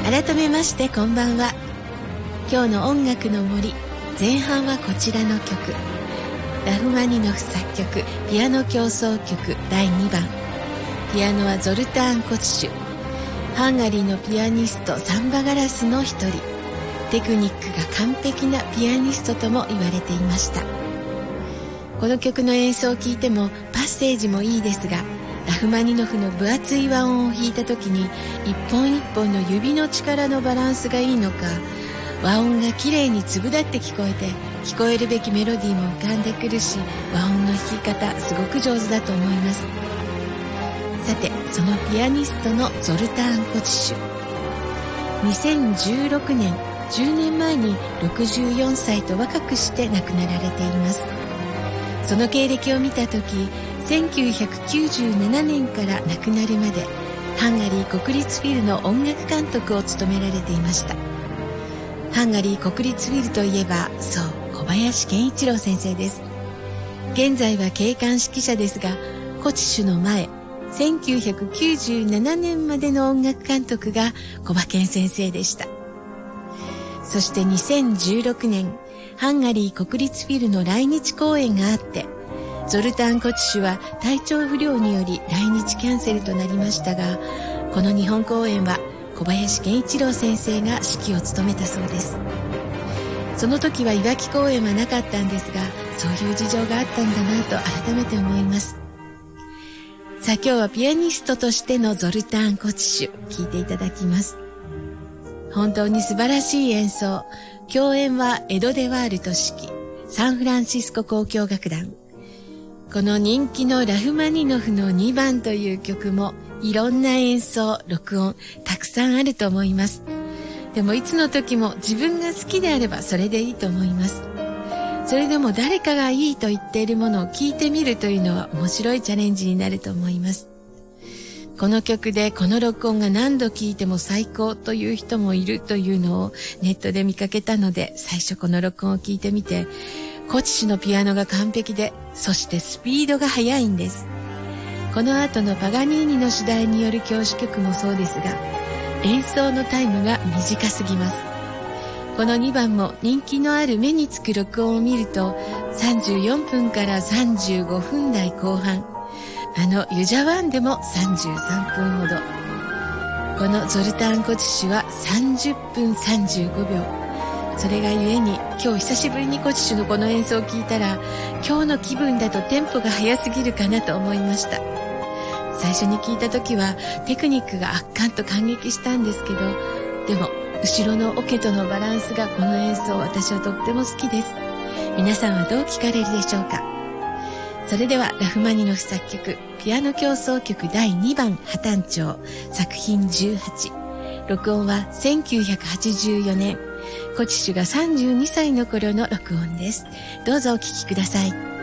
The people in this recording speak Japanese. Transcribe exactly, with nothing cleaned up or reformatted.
改めましてこんばんは。今日の音楽の森、前半はこちらの曲、ラフマニノフ作曲ピアノ協奏曲だいにばん。ピアノはゾルターン・コチシュ、ハンガリーのピアニストサンバガラスの一人。テクニックが完璧なピアニストとも言われていました。この曲の演奏を聴いてもパッセージもいいですが、ラフマニノフの分厚い和音を弾いた時に一本一本の指の力のバランスがいいのか、和音がきれいに粒立って聞こえて、聞こえるべきメロディーも浮かんでくるし、和音の弾き方すごく上手だと思います。さて、そのピアニストのゾルターン・コチシュ、にせんじゅうろくねん、じゅうねんまえにろくじゅうよんさいと若くして亡くなられています。その経歴を見た時、せんきゅうひゃくきゅうじゅうななねんから亡くなるまでハンガリー国立フィルの音楽監督を務められていました。ハンガリー国立フィルといえば、そう小林研一郎先生です。現在は景観指揮者ですが、コチシュの前せんきゅうひゃくきゅうじゅうななねんまでの音楽監督が小葉健先生でした。そしてにせんじゅうろくねん、ハンガリー国立フィルの来日公演があって、ゾルターン・コチシュは体調不良により来日キャンセルとなりましたが、この日本公演は小林研一郎先生が指揮を務めたそうです。その時はいわき公演はなかったんですが、そういう事情があったんだなと改めて思います。さあ、今日はピアニストとしてのゾルターン・コチシュ聴いていただきます。本当に素晴らしい演奏。共演はエド・デワールト指揮、サンフランシスコ交響楽団。この人気のラフマニノフのにばんという曲もいろんな演奏、録音たくさんあると思います。でもいつの時も自分が好きであればそれでいいと思います。それでも誰かがいいと言っているものを聞いてみるというのは面白いチャレンジになると思います。この曲でこの録音が何度聞いても最高という人もいるというのをネットで見かけたので、最初この録音を聞いてみて、コチシュのピアノが完璧で、そしてスピードが速いんです。この後のパガニーニの主題による教師曲もそうですが、演奏のタイムが短すぎます。このにばんも人気のある目につく録音を見るとさんじゅうよんぷんからさんじゅうごふんだいこう半、あのユジャワンでもさんじゅうさんぷんほど。このゾルターン・コチシュはさんじゅっぷんさんじゅうごびょう。それがゆえに今日久しぶりにコチシュのこの演奏を聞いたら、今日の気分だとテンポが速すぎるかなと思いました。最初に聞いた時はテクニックが圧巻と感激したんですけど、でも後ろのオケとのバランスがこの演奏、私はとっても好きです。皆さんはどう聞かれるでしょうか。それではラフマニノフ作曲ピアノ協奏曲だいにばん破綻調、作品じゅうはち。録音はせんきゅうひゃくはちじゅうよねん、コチシュがさんじゅうにさいの頃の録音です。どうぞお聴きください。